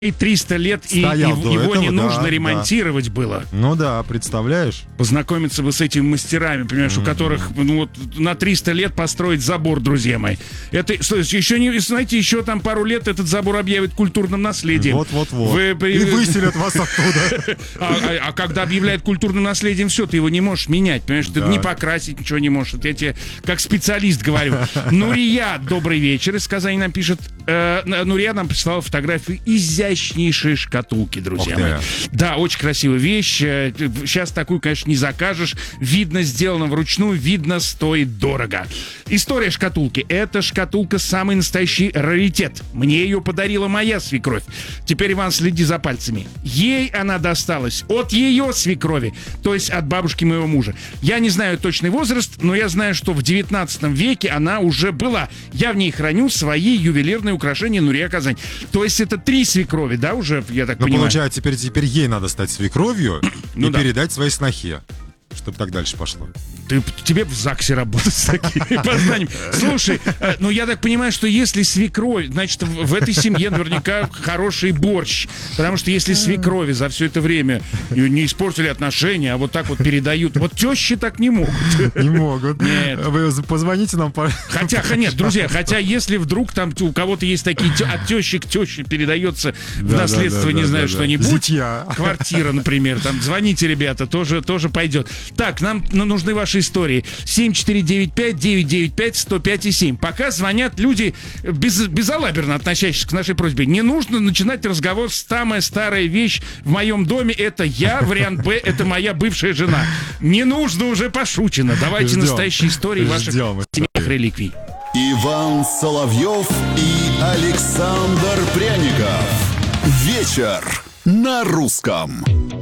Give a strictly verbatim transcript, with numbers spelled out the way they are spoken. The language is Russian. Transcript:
триста лет, и, и его этого, не да, нужно да. ремонтировать было. Ну да, представляешь? Познакомиться бы с этими мастерами, понимаешь, mm-hmm. у которых ну, вот, на триста лет построить забор, друзья мои. Это, что, еще не, знаете, еще там пару лет этот забор объявят культурным наследием. Вот-вот-вот. Вы... И выселят вас оттуда. А, а, а когда объявляют культурным наследием, все, ты его не можешь менять, понимаешь? Ты не покрасить ничего не можешь. Вот я тебе как специалист говорю. Нурия, добрый вечер. Из Казани нам пишет. Э, Нурия нам прислала фотографию изящнейшей шкатулки, друзья мои. Да, очень красивая вещь. Сейчас такую, конечно, не закажешь. Видно, сделано вручную, видно, стоит дорого. История шкатулки. Эта шкатулка самый настоящий раритет. Мне ее подарила моя свекровь. Теперь, Иван, следи за пальцами. Ей она досталась от ее свекрови, то есть от бабушки моего мужа. Я не знаю точный возраст, но я знаю, что в девятнадцатом веке она уже была. Я в ней храню свои ювелирные украшения Нурия Казань. То есть это три свекрови, да, уже, я так ну, понимаю? Получается, теперь, теперь ей надо стать свекровью ну, и да. передать своей снохе, чтобы так дальше пошло. Ты, тебе в ЗАГСе работать с такими познанием. Слушай, ну я так понимаю, что если свекровь, значит, в, в этой семье наверняка хороший борщ. Потому что если свекрови за все это время не испортили отношения, а вот так вот передают, вот тещи так не могут. Не могут. Нет. Вы позвоните нам. По... Хотя, нет, друзья, хотя если вдруг там у кого-то есть такие, от тещи к теще передается в да, наследство, да, да, не да, знаю, да, что-нибудь. Зятья. Квартира, например, там, звоните, ребята, тоже, тоже пойдет. Так, нам нужны ваши истории. семь четыре девять пять девять девять пять сто пять и семь. Пока звонят люди без, безалаберно относящиеся к нашей просьбе. Не нужно начинать разговор с самая старая вещь в моем доме. Это я, вариант Б, это моя бывшая жена. Не нужно уже пошучено. Давайте Ждем. настоящие истории ваших семейных реликвий. Иван Соловьев и Александр Пряников. Вечер на русском.